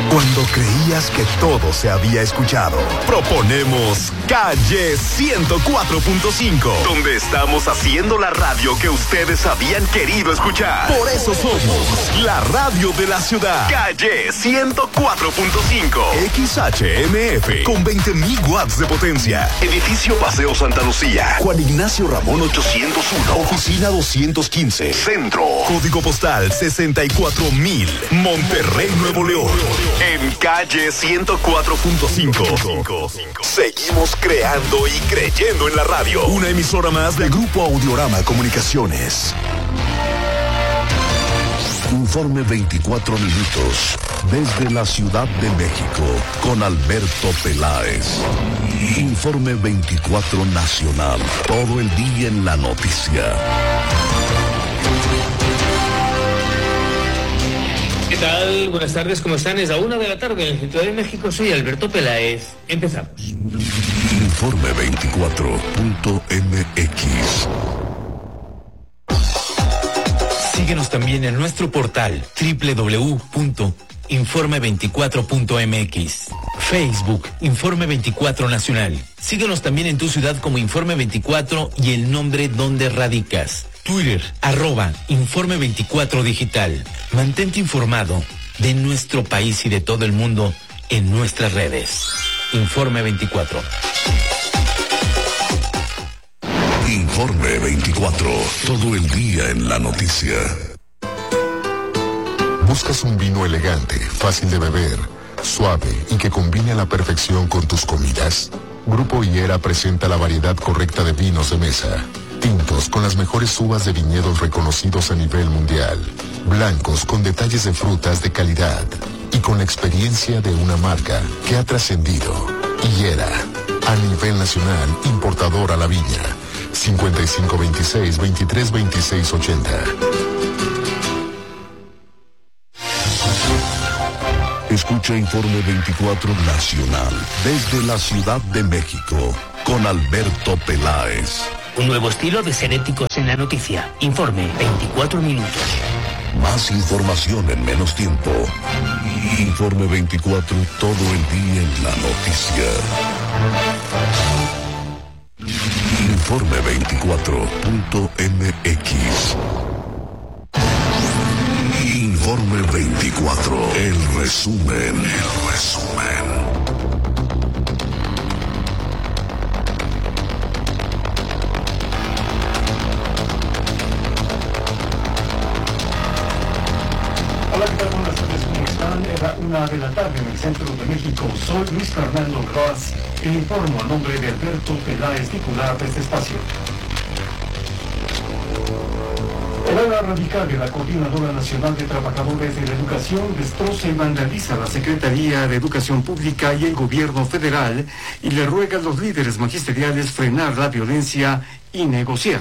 Cuando creías que todo se había escuchado, proponemos Calle 104.5, donde estamos haciendo la radio que ustedes habían querido escuchar. Por eso somos la radio de la ciudad. Calle 104.5, XHMF, con 20.000 watts de potencia. Edificio Paseo Santa Lucía, Juan Ignacio Ramón 801, Oficina 215, Centro. Código postal 64,000, Monterrey, Nuevo León. En Calle 104.5. Seguimos creando y creyendo en la radio. Una emisora más de Grupo Audiorama Comunicaciones. Informe 24 minutos desde la Ciudad de México con Alberto Peláez. Informe 24 nacional. Todo el día en la noticia. ¿Qué tal? Buenas tardes, ¿cómo están? Es la 1 de la tarde en el Ciudad de México. Soy Alberto Peláez. Empezamos. Informe 24.mx. Síguenos también en nuestro portal www.informe24.mx. Facebook, Informe 24 Nacional. Síguenos también en tu ciudad como Informe 24 y el nombre donde radicas. Twitter, @Informe 24 Digital. Mantente informado de nuestro país y de todo el mundo en nuestras redes. Informe 24. Informe 24. Todo el día en la noticia. ¿Buscas un vino elegante, fácil de beber, suave y que combine a la perfección con tus comidas? Grupo Higuera presenta la variedad correcta de vinos de mesa. Tintos con las mejores uvas de viñedos reconocidos a nivel mundial. Blancos con detalles de frutas de calidad. Y con la experiencia de una marca que ha trascendido. Higuera, a nivel nacional, importador a la viña. 5526-232680. Escucha Informe 24 Nacional desde la Ciudad de México con Alberto Peláez. Un nuevo estilo de ser éticos en la noticia. Informe 24 minutos. Más información en menos tiempo. Informe 24, todo el día en la noticia. Informe 24.mx. Informe 24, el resumen. Hola, ¿qué tal? Buenas tardes, ¿cómo están? Era 1 de la tarde en el centro de México. Soy Luis Fernando Roas e informo a nombre de Alberto Peláez, titular de este espacio. El ala radical de la Coordinadora Nacional de Trabajadores de la Educación destroza y vandaliza la Secretaría de Educación Pública y el Gobierno Federal y le ruega a los líderes magisteriales frenar la violencia y negociar.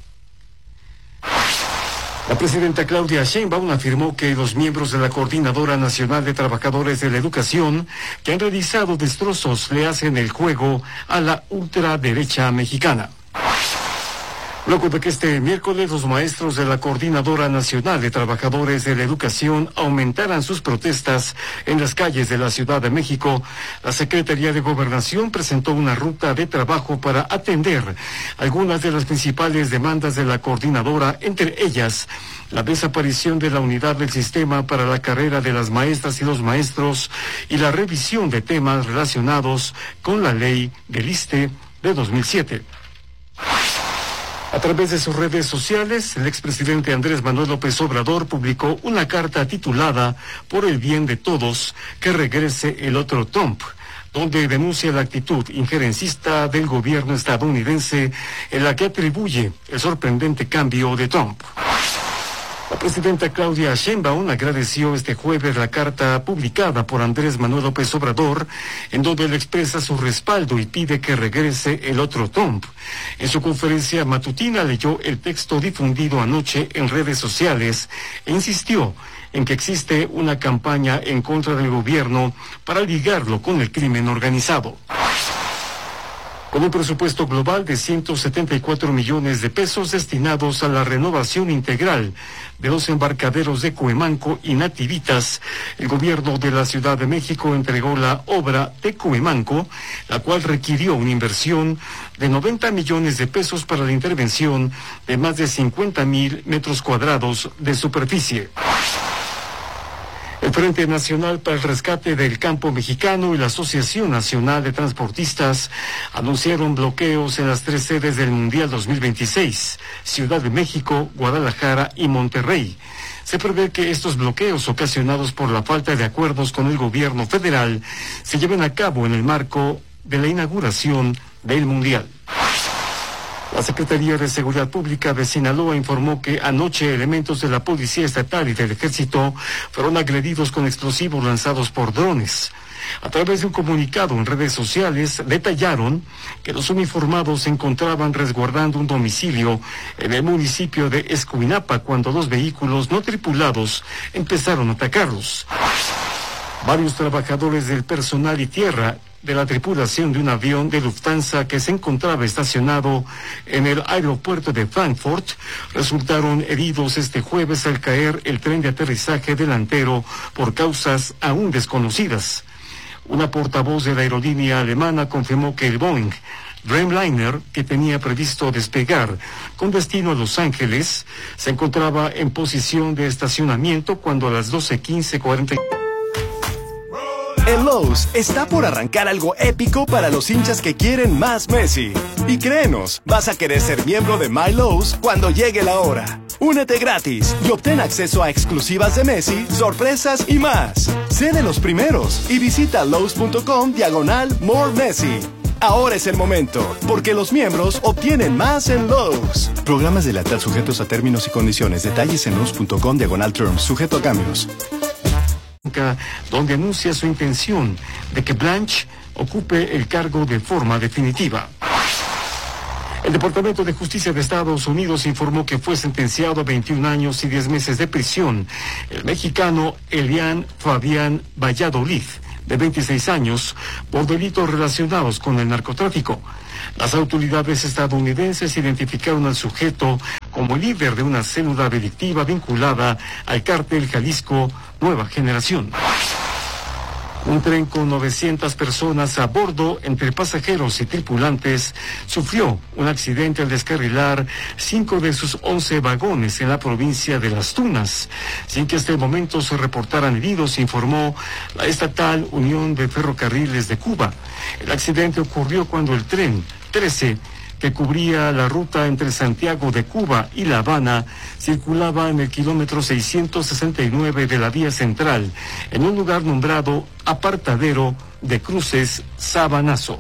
La presidenta Claudia Sheinbaum afirmó que los miembros de la Coordinadora Nacional de Trabajadores de la Educación que han realizado destrozos le hacen el juego a la ultraderecha mexicana. Luego de que este miércoles los maestros de la Coordinadora Nacional de Trabajadores de la Educación aumentaran sus protestas en las calles de la Ciudad de México, la Secretaría de Gobernación presentó una ruta de trabajo para atender algunas de las principales demandas de la coordinadora, entre ellas la desaparición de la unidad del sistema para la carrera de las maestras y los maestros y la revisión de temas relacionados con la ley del ISSSTE de 2007. A través de sus redes sociales, el expresidente Andrés Manuel López Obrador publicó una carta titulada "Por el bien de todos, que regrese el otro Trump", donde denuncia la actitud injerencista del gobierno estadounidense en la que atribuye el sorprendente cambio de Trump. La presidenta Claudia Sheinbaum agradeció este jueves la carta publicada por Andrés Manuel López Obrador, en donde él expresa su respaldo y pide que regrese el otro Trump. En su conferencia matutina leyó el texto difundido anoche en redes sociales e insistió en que existe una campaña en contra del gobierno para ligarlo con el crimen organizado. Con un presupuesto global de 174 millones de pesos destinados a la renovación integral de los embarcaderos de Cuemanco y Nativitas, el gobierno de la Ciudad de México entregó la obra de Cuemanco, la cual requirió una inversión de 90 millones de pesos para la intervención de más de 50,000 metros cuadrados de superficie. El Frente Nacional para el Rescate del Campo Mexicano y la Asociación Nacional de Transportistas anunciaron bloqueos en las 3 sedes del Mundial 2026, Ciudad de México, Guadalajara y Monterrey. Se prevé que estos bloqueos ocasionados por la falta de acuerdos con el gobierno federal se lleven a cabo en el marco de la inauguración del Mundial. La Secretaría de Seguridad Pública de Sinaloa informó que anoche elementos de la Policía Estatal y del Ejército fueron agredidos con explosivos lanzados por drones. A través de un comunicado en redes sociales, detallaron que los uniformados se encontraban resguardando un domicilio en el municipio de Escuinapa cuando dos vehículos no tripulados empezaron a atacarlos. Varios trabajadores del personal y tierra de la tripulación de un avión de Lufthansa que se encontraba estacionado en el aeropuerto de Frankfurt resultaron heridos este jueves al caer el tren de aterrizaje delantero por causas aún desconocidas. Una portavoz de la aerolínea alemana confirmó que el Boeing Dreamliner, que tenía previsto despegar con destino a Los Ángeles, se encontraba en posición de estacionamiento cuando a las 12:15:40. En Lowe's está por arrancar algo épico para los hinchas que quieren más Messi. Y créenos, vas a querer ser miembro de My Lowe's cuando llegue la hora. Únete gratis y obtén acceso a exclusivas de Messi, sorpresas y más. Sé de los primeros y visita Lowe's.com/More Messi. Ahora es el momento, porque los miembros obtienen más en Lowe's. Programas de lealtad sujetos a términos y condiciones. Detalles en Lowe's.com/terms, sujeto a cambios. Donde anuncia su intención de que Blanche ocupe el cargo de forma definitiva. El Departamento de Justicia de Estados Unidos informó que fue sentenciado a 21 años y 10 meses de prisión el mexicano Elian Fabián Valladolid, de 26 años, por delitos relacionados con el narcotráfico. Las autoridades estadounidenses identificaron al sujeto como el líder de una célula delictiva vinculada al cártel Jalisco Nueva Generación. Un tren con 900 personas a bordo, entre pasajeros y tripulantes, sufrió un accidente al descarrilar 5 de sus 11 vagones en la provincia de Las Tunas, sin que hasta el momento se reportaran heridos, informó la estatal Unión de Ferrocarriles de Cuba. El accidente ocurrió cuando el tren 13, que cubría la ruta entre Santiago de Cuba y La Habana, circulaba en el kilómetro 669 de la vía central, en un lugar nombrado Apartadero de Cruces Sabanazo.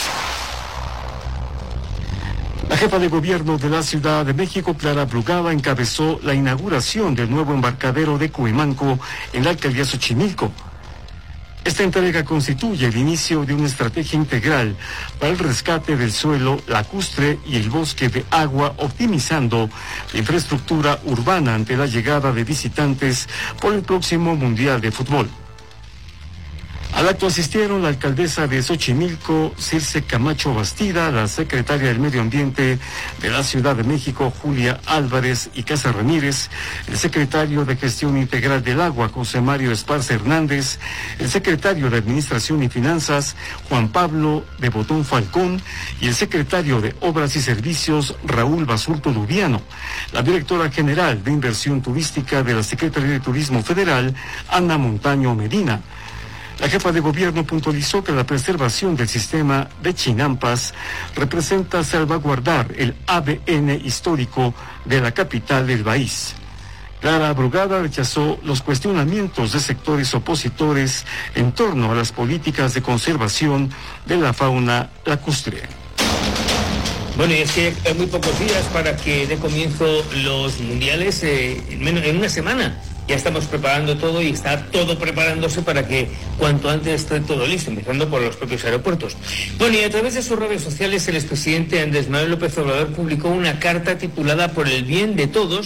La jefa de gobierno de la Ciudad de México, Clara Brugada, encabezó la inauguración del nuevo embarcadero de Cuemanco en la alcaldía Xochimilco. Esta entrega constituye el inicio de una estrategia integral para el rescate del suelo lacustre y el bosque de agua, optimizando la infraestructura urbana ante la llegada de visitantes por el próximo Mundial de Fútbol. Al acto asistieron la alcaldesa de Xochimilco, Circe Camacho Bastida, la secretaria del Medio Ambiente de la Ciudad de México, Julia Álvarez y Casa Ramírez, el secretario de Gestión Integral del Agua, José Mario Esparza Hernández, el secretario de Administración y Finanzas, Juan Pablo de Botón Falcón, y el secretario de Obras y Servicios, Raúl Basurto Lubiano, la directora general de Inversión Turística de la Secretaría de Turismo Federal, Ana Montaño Medina. La jefa de gobierno puntualizó que la preservación del sistema de Chinampas representa salvaguardar el ADN histórico de la capital del país. Clara Brugada rechazó los cuestionamientos de sectores opositores en torno a las políticas de conservación de la fauna lacustre. Bueno, y es que hay muy pocos días para que dé comienzo los mundiales, en una semana. Ya estamos preparando todo y está todo preparándose para que cuanto antes esté todo listo, empezando por los propios aeropuertos. Bueno, y a través de sus redes sociales, el expresidente Andrés Manuel López Obrador publicó una carta titulada Por el bien de todos,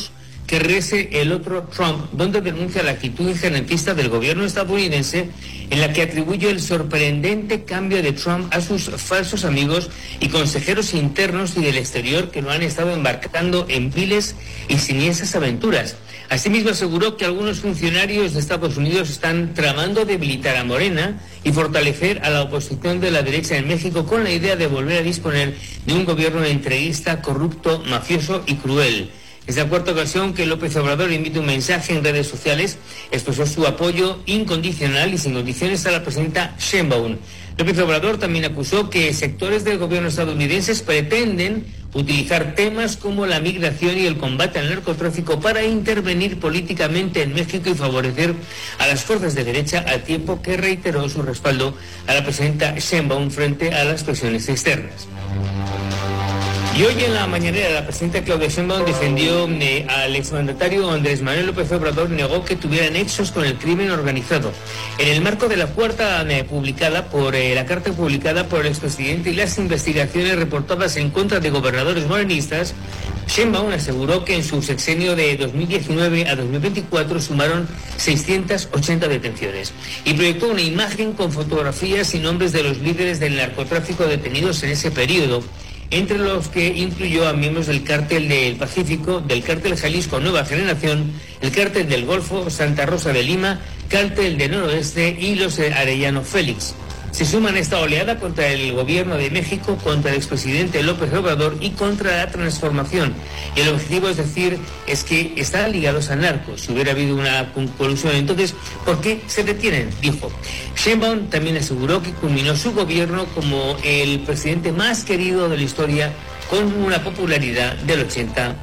que rece el otro Trump, donde denuncia la actitud injerencista del gobierno estadounidense, en la que atribuye el sorprendente cambio de Trump a sus falsos amigos y consejeros internos y del exterior que lo han estado embarcando en viles y siniestras aventuras. Asimismo, aseguró que algunos funcionarios de Estados Unidos están tramando debilitar a Morena y fortalecer a la oposición de la derecha en México con la idea de volver a disponer de un gobierno entreguista, corrupto, mafioso y cruel. Es la cuarta ocasión que López Obrador emite un mensaje en redes sociales, expresó su apoyo incondicional y sin condiciones a la presidenta Sheinbaum. López Obrador también acusó que sectores del gobierno estadounidense pretenden utilizar temas como la migración y el combate al narcotráfico para intervenir políticamente en México y favorecer a las fuerzas de derecha, al tiempo que reiteró su respaldo a la presidenta Sheinbaum frente a las presiones externas. Y hoy en la mañanera la presidenta Claudia Sheinbaum defendió al exmandatario Andrés Manuel López Obrador, negó que tuviera nexos con el crimen organizado. En el marco de la carta publicada por el expresidente y las investigaciones reportadas en contra de gobernadores morenistas, Sheinbaum aseguró que en su sexenio de 2019 a 2024 sumaron 680 detenciones y proyectó una imagen con fotografías y nombres de los líderes del narcotráfico detenidos en ese periodo, entre los que incluyó a miembros del Cártel del Pacífico, del Cártel Jalisco Nueva Generación, el Cártel del Golfo, Santa Rosa de Lima, Cártel del Noroeste y los Arellano Félix. Se suman a esta oleada contra el gobierno de México, contra el expresidente López Obrador y contra la transformación. Y el objetivo es que están ligados a narcos. Si hubiera habido una colusión, entonces, ¿por qué se detienen?, dijo. Sheinbaum también aseguró que culminó su gobierno como el presidente más querido de la historia, con una popularidad del 80%.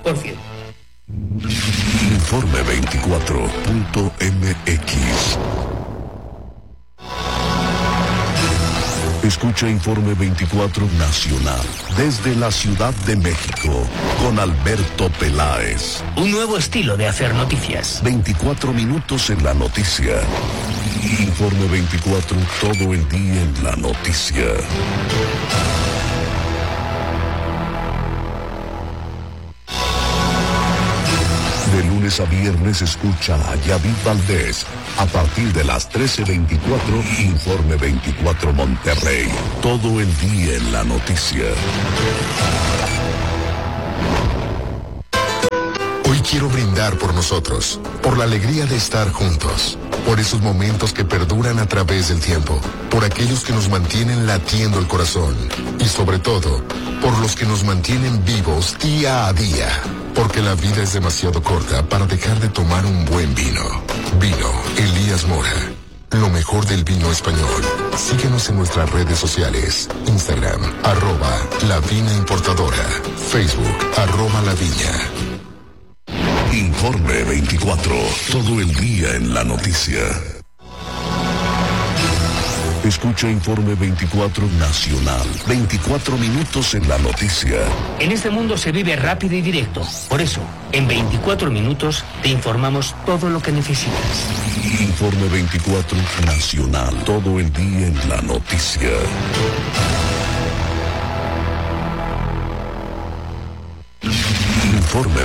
Informe 24.mx. Escucha Informe 24 Nacional desde la Ciudad de México con Alberto Peláez. Un nuevo estilo de hacer noticias. 24 minutos en la noticia. Informe 24, todo el día en la noticia. De lunes a viernes escucha a Yavid Valdés a partir de las 13:24, Informe 24 Monterrey. Todo el día en la noticia. Hoy quiero brindar por nosotros, por la alegría de estar juntos, por esos momentos que perduran a través del tiempo, por aquellos que nos mantienen latiendo el corazón y sobre todo, por los que nos mantienen vivos día a día. Porque la vida es demasiado corta para dejar de tomar un buen vino. Vino Elías Mora. Lo mejor del vino español. Síguenos en nuestras redes sociales. Instagram, @La Vina Importadora. Facebook, @La Viña. Informe 24, todo el día en la noticia. Escucha Informe 24 Nacional, 24 minutos en la noticia. En este mundo se vive rápido y directo. Por eso, en 24 minutos te informamos todo lo que necesitas. Informe 24 Nacional, todo el día en la noticia. Informe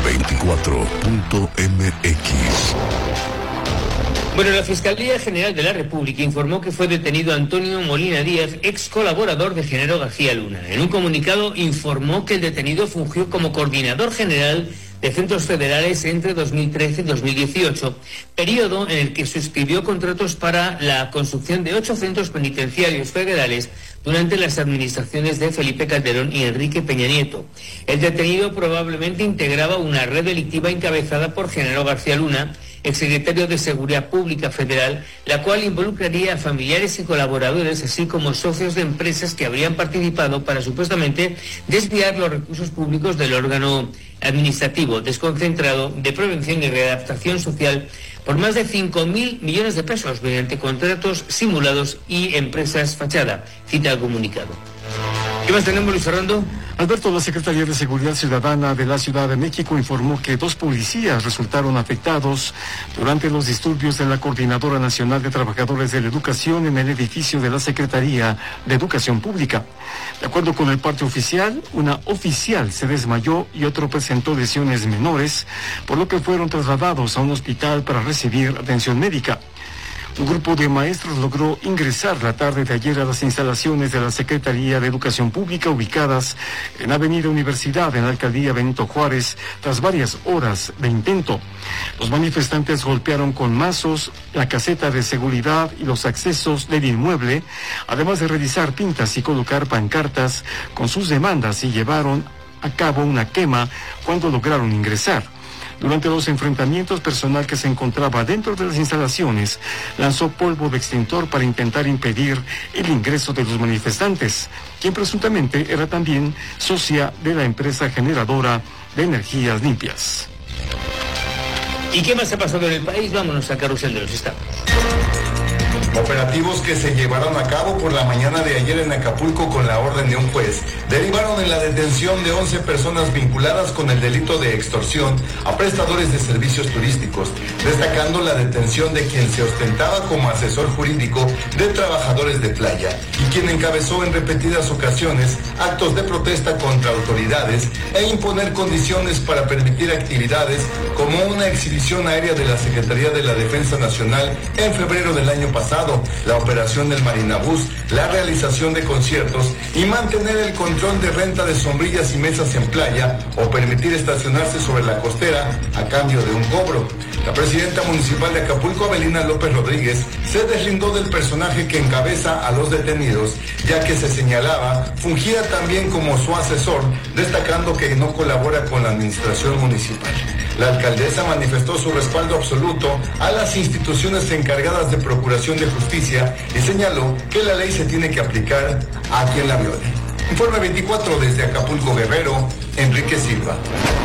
24.mx. Bueno, la Fiscalía General de la República informó que fue detenido Antonio Molina Díaz, ex colaborador de Genaro García Luna. En un comunicado informó que el detenido fungió como coordinador general de centros federales entre 2013 y 2018, periodo en el que suscribió contratos para la construcción de 8 centros penitenciarios federales durante las administraciones de Felipe Calderón y Enrique Peña Nieto. El detenido probablemente integraba una red delictiva encabezada por Genaro García Luna, exsecretario de Seguridad Pública Federal, la cual involucraría a familiares y colaboradores, así como socios de empresas que habrían participado para supuestamente desviar los recursos públicos del órgano administrativo desconcentrado de prevención y readaptación social por más de 5.000 millones de pesos mediante contratos simulados y empresas fachada, cita el comunicado. ¿Qué más tenemos, Luis Fernando? Alberto, la Secretaría de Seguridad Ciudadana de la Ciudad de México informó que 2 policías resultaron afectados durante los disturbios de la Coordinadora Nacional de Trabajadores de la Educación en el edificio de la Secretaría de Educación Pública. De acuerdo con el parte oficial, una oficial se desmayó y otro presentó lesiones menores, por lo que fueron trasladados a un hospital para recibir atención médica. Un grupo de maestros logró ingresar la tarde de ayer a las instalaciones de la Secretaría de Educación Pública ubicadas en Avenida Universidad, en la Alcaldía Benito Juárez, tras varias horas de intento. Los manifestantes golpearon con mazos la caseta de seguridad y los accesos del inmueble, además de realizar pintas y colocar pancartas con sus demandas, y llevaron a cabo una quema cuando lograron ingresar. Durante los enfrentamientos, personal que se encontraba dentro de las instalaciones lanzó polvo de extintor para intentar impedir el ingreso de los manifestantes, quien presuntamente era también socia de la empresa generadora de energías limpias. ¿Y qué más ha pasado en el país? Vámonos a Carrusel de los Estados. Operativos que se llevaron a cabo por la mañana de ayer en Acapulco con la orden de un juez derivaron en la detención de 11 personas vinculadas con el delito de extorsión a prestadores de servicios turísticos, destacando la detención de quien se ostentaba como asesor jurídico de trabajadores de playa y quien encabezó en repetidas ocasiones actos de protesta contra autoridades e imponer condiciones para permitir actividades como una exhibición aérea de la Secretaría de la Defensa Nacional en febrero del año pasado, la operación del Marinabús, la realización de conciertos y mantener el control de renta de sombrillas y mesas en playa o permitir estacionarse sobre la costera a cambio de un cobro. La presidenta municipal de Acapulco, Avelina López Rodríguez, se deslindó del personaje que encabeza a los detenidos, ya que se señalaba fungía también como su asesor, destacando que no colabora con la administración municipal. La alcaldesa manifestó su respaldo absoluto a las instituciones encargadas de procuración de justicia y señaló que la ley se tiene que aplicar a quien la viole. Informe 24 desde Acapulco, Guerrero, Enrique Silva.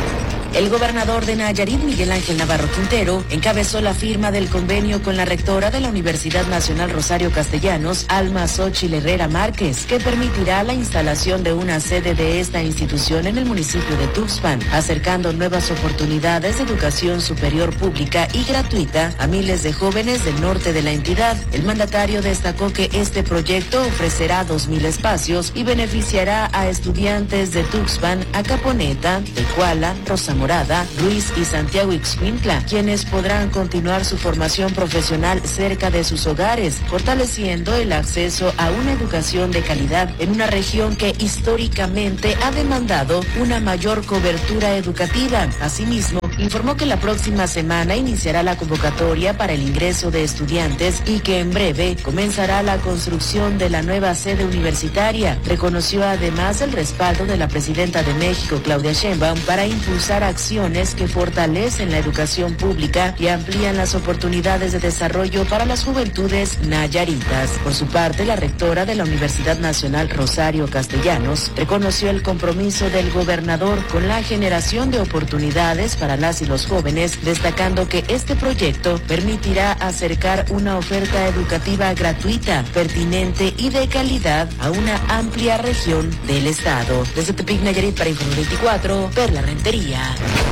El gobernador de Nayarit, Miguel Ángel Navarro Quintero, encabezó la firma del convenio con la rectora de la Universidad Nacional Rosario Castellanos, Alma Xóchitl Herrera Márquez, que permitirá la instalación de una sede de esta institución en el municipio de Tuxpan, acercando nuevas oportunidades de educación superior pública y gratuita a miles de jóvenes del norte de la entidad. El mandatario destacó que este proyecto ofrecerá 2,000 espacios y beneficiará a estudiantes de Tuxpan, Acaponeta, Tecuala, Rosa Morada, Luis y Santiago Ixcuintla, quienes podrán continuar su formación profesional cerca de sus hogares, fortaleciendo el acceso a una educación de calidad en una región que históricamente ha demandado una mayor cobertura educativa. Asimismo, informó que la próxima semana iniciará la convocatoria para el ingreso de estudiantes y que en breve comenzará la construcción de la nueva sede universitaria. Reconoció además el respaldo de la presidenta de México, Claudia Sheinbaum, para impulsar acciones que fortalecen la educación pública y amplían las oportunidades de desarrollo para las juventudes nayaritas. Por su parte, la rectora de la Universidad Nacional Rosario Castellanos reconoció el compromiso del gobernador con la generación de oportunidades para las y los jóvenes, destacando que este proyecto permitirá acercar una oferta educativa gratuita, pertinente y de calidad a una amplia región del estado. Desde Tepic, Nayarit, para Informe 24, Perla Rentería.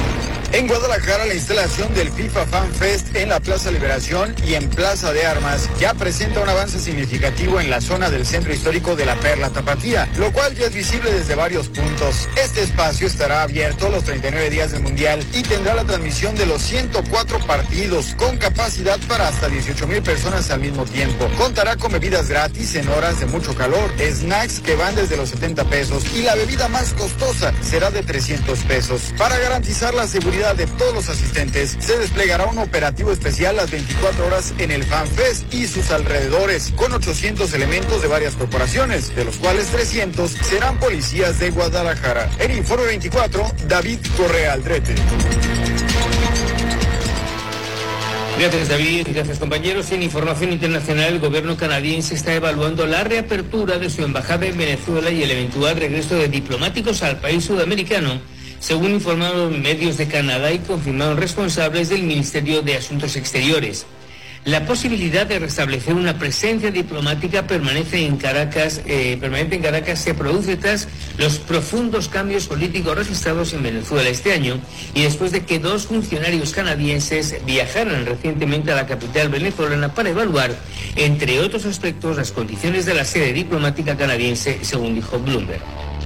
En Guadalajara, la instalación del FIFA Fan Fest en la Plaza Liberación y en Plaza de Armas ya presenta un avance significativo en la zona del centro histórico de la Perla Tapatía, lo cual ya es visible desde varios puntos. Este espacio estará abierto los 39 días del Mundial y tendrá la transmisión de los 104 partidos con capacidad para hasta 18,000 personas al mismo tiempo. Contará con bebidas gratis en horas de mucho calor, snacks que van desde los 70 pesos y la bebida más costosa será de 300 pesos. Para garantizar la seguridad de todos los asistentes, se desplegará un operativo especial las 24 horas en el FanFest y sus alrededores, con 800 elementos de varias corporaciones, de los cuales 300 serán policías de Guadalajara. En Informe 24, David Correa Aldrete. Gracias, David. Gracias, compañeros. En información internacional, el gobierno canadiense está evaluando la reapertura de su embajada en Venezuela y el eventual regreso de diplomáticos al país sudamericano, según informaron medios de Canadá y confirmaron responsables del Ministerio de Asuntos Exteriores. La posibilidad de restablecer una presencia diplomática permanente en Caracas se produce tras los profundos cambios políticos registrados en Venezuela este año y después de que 2 funcionarios canadienses viajaran recientemente a la capital venezolana para evaluar, entre otros aspectos, las condiciones de la sede diplomática canadiense, según dijo Bloomberg.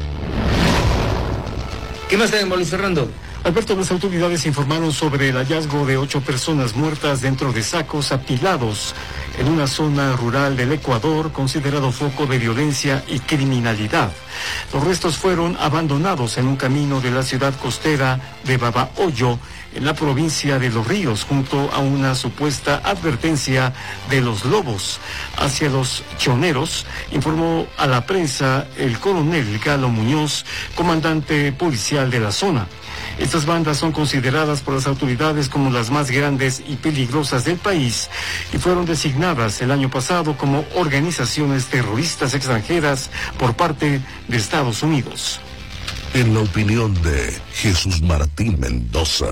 ¿Qué más tenemos, Luis Fernando? Alberto, las autoridades informaron sobre el hallazgo de 8 personas muertas dentro de sacos apilados en una zona rural del Ecuador considerado foco de violencia y criminalidad. Los restos fueron abandonados en un camino de la ciudad costera de Babahoyo, en la provincia de Los Ríos, junto a una supuesta advertencia de los lobos hacia los choneros, informó a la prensa el coronel Galo Muñoz, comandante policial de la zona. Estas bandas son consideradas por las autoridades como las más grandes y peligrosas del país y fueron designadas el año pasado como organizaciones terroristas extranjeras por parte de Estados Unidos. En la opinión de Jesús Martín Mendoza.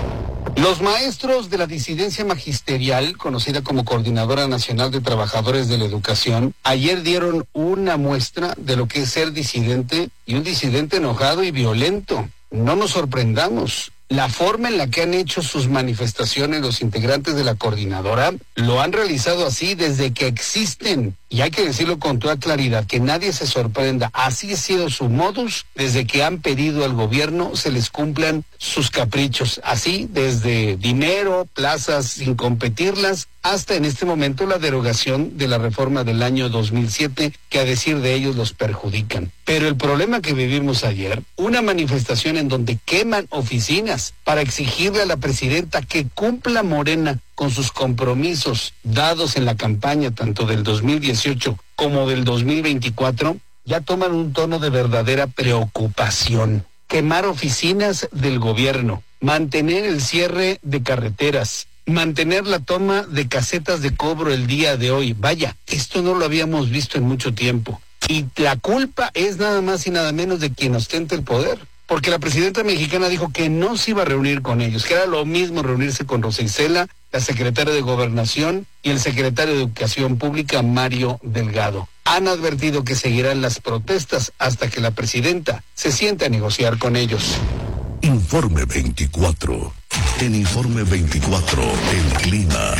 Los maestros de la disidencia magisterial, conocida como Coordinadora Nacional de Trabajadores de la Educación, ayer dieron una muestra de lo que es ser disidente y un disidente enojado y violento. No nos sorprendamos. La forma en la que han hecho sus manifestaciones los integrantes de la coordinadora lo han realizado así desde que existen. Y hay que decirlo con toda claridad, que nadie se sorprenda. Así ha sido su modus desde que han pedido al gobierno se les cumplan sus caprichos. Así desde dinero, plazas sin competirlas, hasta en este momento la derogación de la reforma del año 2007, que a decir de ellos los perjudican. Pero el problema que vivimos ayer, una manifestación en donde queman oficinas para exigirle a la presidenta que cumpla Morena con sus compromisos dados en la campaña tanto del 2018 como del 2024, ya toman un tono de verdadera preocupación. Quemar oficinas del gobierno, mantener el cierre de carreteras, mantener la toma de casetas de cobro el día de hoy. Vaya, esto no lo habíamos visto en mucho tiempo. Y la culpa es nada más y nada menos de quien ostenta el poder. Porque la presidenta mexicana dijo que no se iba a reunir con ellos, que era lo mismo reunirse con Rosa Isela, la secretaria de Gobernación y el secretario de Educación Pública, Mario Delgado. Han advertido que seguirán las protestas hasta que la presidenta se siente a negociar con ellos. Informe 24. En Informe 24, el clima.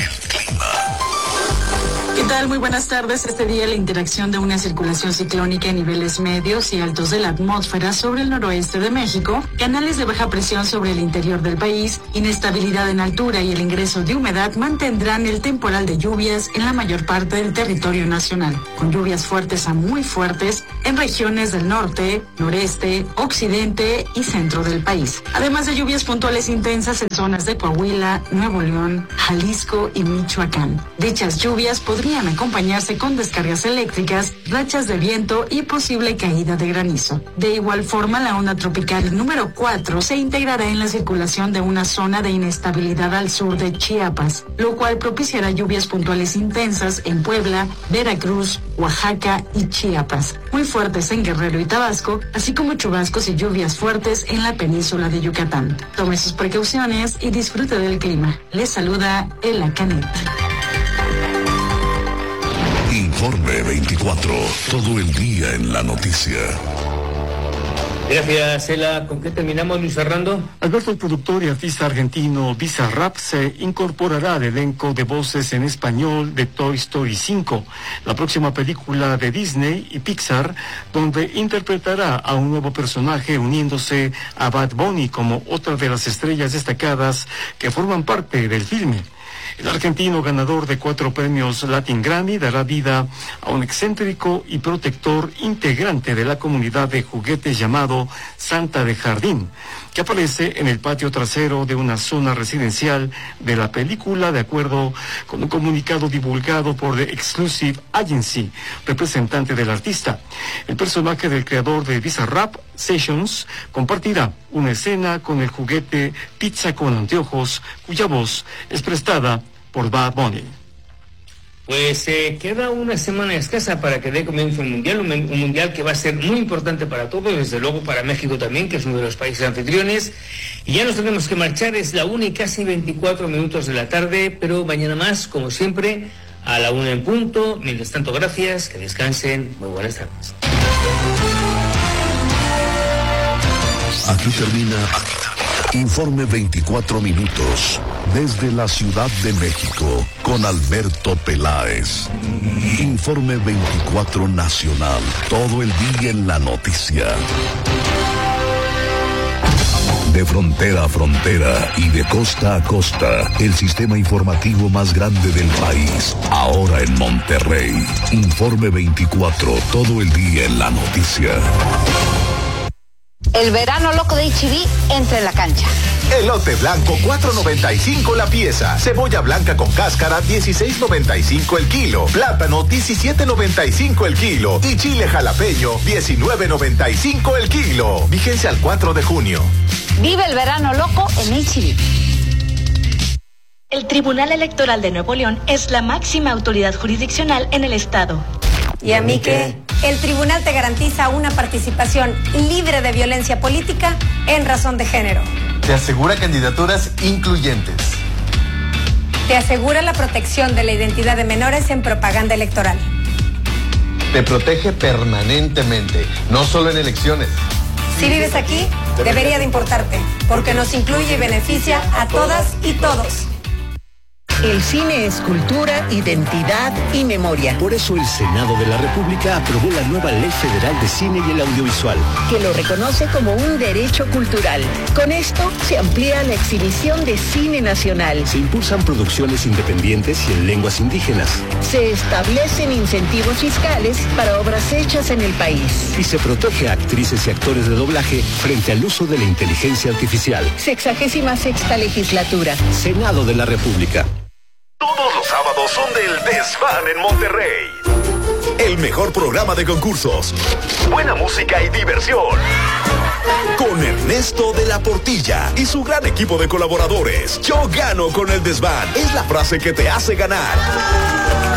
¿Qué tal? Muy buenas tardes. Este día la interacción de una circulación ciclónica en niveles medios y altos de la atmósfera sobre el noroeste de México, canales de baja presión sobre el interior del país, inestabilidad en altura y el ingreso de humedad mantendrán el temporal de lluvias en la mayor parte del territorio nacional, con lluvias fuertes a muy fuertes en regiones del norte, noreste, occidente y centro del país. Además de lluvias puntuales intensas en zonas de Coahuila, Nuevo León, Jalisco y Michoacán. Dichas lluvias podrían acompañarse con descargas eléctricas, rachas de viento y posible caída de granizo. De igual forma, la onda tropical número 4 se integrará en la circulación de una zona de inestabilidad al sur de Chiapas, lo cual propiciará lluvias puntuales intensas en Puebla, Veracruz, Oaxaca y Chiapas, muy fuertes en Guerrero y Tabasco, así como chubascos y lluvias fuertes en la península de Yucatán. Tome sus precauciones y disfrute del clima. Les saluda Ela Canet. Informe 24. Todo el día en la noticia. Gracias, Ela. ¿Con qué terminamos, Luis Fernando? Alberto, el productor y artista argentino Bizarrap se incorporará al elenco de voces en español de Toy Story 5, la próxima película de Disney y Pixar, donde interpretará a un nuevo personaje uniéndose a Bad Bunny como otra de las estrellas destacadas que forman parte del filme. El argentino, ganador de 4 premios Latin Grammy, dará vida a un excéntrico y protector integrante de la comunidad de juguetes llamado Santa de Jardín, que aparece en el patio trasero de una zona residencial de la película, de acuerdo con un comunicado divulgado por The Exclusive Agency, representante del artista. El personaje del creador de Bizarrap Sessions compartirá una escena con el juguete Pizza con Anteojos, cuya voz es prestada por Bad Bunny. Pues queda una semana escasa para que dé comienzo el Mundial, un Mundial que va a ser muy importante para todos, desde luego para México también, que es uno de los países anfitriones, Y ya nos tenemos que marchar, es la 1 y casi 24 minutos de la tarde, pero mañana más, como siempre, a la 1 en punto. Mientras tanto, gracias, que descansen, muy buenas tardes. Aquí termina Informe 24 minutos desde la Ciudad de México con Alberto Peláez. Informe 24 nacional, todo el día en la noticia. De frontera a frontera y de costa a costa, el sistema informativo más grande del país, ahora en Monterrey. Informe 24, todo el día en la noticia. El verano loco de H-E-B entra en la cancha. Elote blanco, $4.95 la pieza. Cebolla blanca con cáscara, $16.95 el kilo. Plátano, $17.95 el kilo. Y chile jalapeño, $19.95 el kilo. Vigencia al 4 de junio. Vive el verano loco en H-E-B. El Tribunal Electoral de Nuevo León es la máxima autoridad jurisdiccional en el estado. ¿Y a mí qué? El tribunal te garantiza una participación libre de violencia política en razón de género. Te asegura candidaturas incluyentes. Te asegura la protección de la identidad de menores en propaganda electoral. Te protege permanentemente, no solo en elecciones. Si vives aquí, debería de importarte, porque nos incluye y beneficia a todas y todos. El cine es cultura, identidad y memoria. Por eso el Senado de la República aprobó la nueva Ley Federal de Cine y el Audiovisual, que lo reconoce como un derecho cultural. Con esto se amplía la exhibición de cine nacional. Se impulsan producciones independientes y en lenguas indígenas. Se establecen incentivos fiscales para obras hechas en el país. Y se protege a actrices y actores de doblaje frente al uso de la inteligencia artificial. 66ª legislatura. Senado de la República. Todos los sábados son del Desván en Monterrey. El mejor programa de concursos, buena música y diversión. Con Ernesto de la Portilla y su gran equipo de colaboradores. Yo gano con el Desván. Es la frase que te hace ganar.